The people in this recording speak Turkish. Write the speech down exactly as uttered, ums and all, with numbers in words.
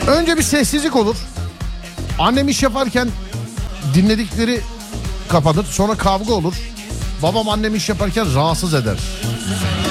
Önce bir sessizlik olur. Annem iş yaparken dinledikleri kapanır. Sonra kavga olur. Babam annem iş yaparken rahatsız eder.